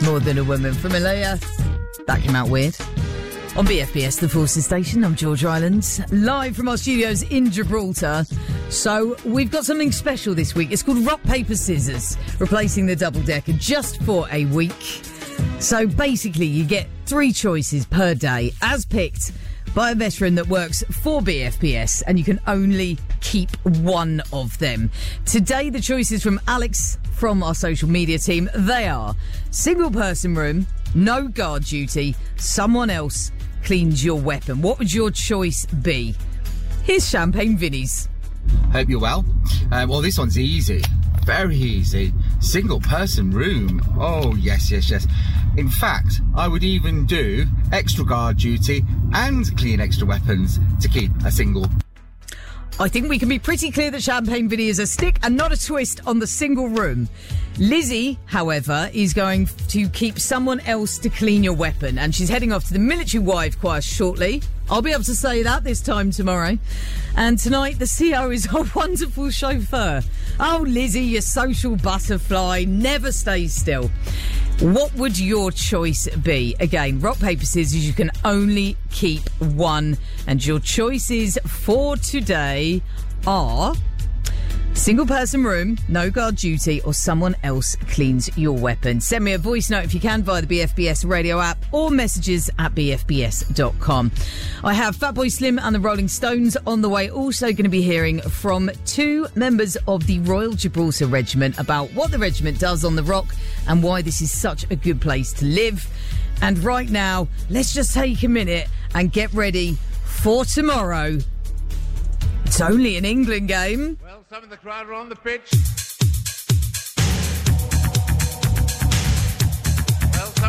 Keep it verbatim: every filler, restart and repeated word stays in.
More Than a Woman from Alea. That came out weird. On B F B S, the Forces Station, I'm George Islands, live from our studios in Gibraltar. So we've got something special this week. It's called Rock, Paper, Scissors, replacing the double decker just for a week. So basically you get three choices per day as picked by a veteran that works for B F P S, and you can only keep one of them. Today the choices from Alex from our social media team, they are single person room, no guard duty, someone else cleans your weapon. What would your choice be? Here's Champagne Vinny's. Hope you're well. Um, well, this one's easy. Very easy. Single person room. Oh, yes, yes, yes. In fact, I would even do extra guard duty and clean extra weapons to keep a single. I think we can be pretty clear that Champagne Vinny is a stick and not a twist on the single room. Lizzie, however, is going to keep someone else to clean your weapon, and she's heading off to the military wife choir shortly. I'll be able to say that this time tomorrow. And tonight, the C O is a wonderful chauffeur. Oh, Lizzie, you social butterfly, never stays still. What would your choice be? Again, rock, paper, scissors, you can only keep one. And your choices for today are single person room, no guard duty, or someone else cleans your weapon. Send me a voice note if you can via the B F B S radio app or messages at b f b s dot com. I have Fatboy Slim and the Rolling Stones on the way. Also going to be hearing from two members of the Royal Gibraltar Regiment about what the regiment does on the rock and why this is such a good place to live. And right now, let's just take a minute and get ready for tomorrow. It's only an England game. Well, some of the crowd are on the pitch.